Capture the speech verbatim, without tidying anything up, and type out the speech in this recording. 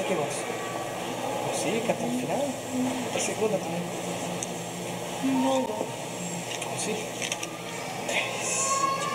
¿Hasta qué más? Pues sí, que hasta el final. ¿Estás segura también? No, no. Oh, sí.